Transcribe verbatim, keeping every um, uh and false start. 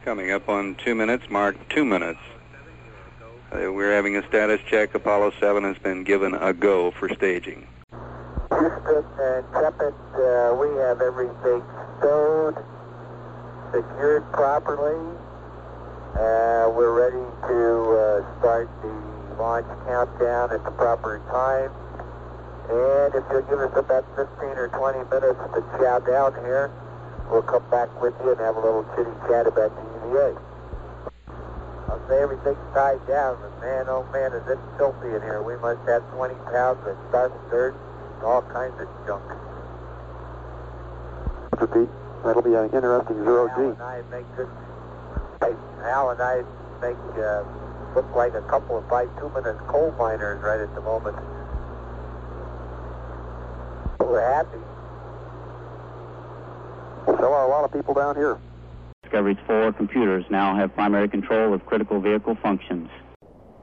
Coming up on two minutes, mark two minutes. Uh, we're having a status check. Apollo seven has been given a go for staging. Houston and Intrepid, uh, we have everything stowed, secured properly. Uh, we're ready to uh, start the launch countdown at the proper time. And if you'll give us about fifteen or twenty minutes to chow down here, we'll come back with you and have a little chitty chat about the E V A. I'll say everything's tied down, but man, oh man, is it filthy in here. We must have twenty pounds of dust, dirt, all kinds of junk. Pete, that'll be an interesting zero Al G. and I make this, Al and I make uh, look like a couple of bituminous coal miners right at the moment. We're happy. So are a lot of people down here. Discovery's four computers now have primary control of critical vehicle functions.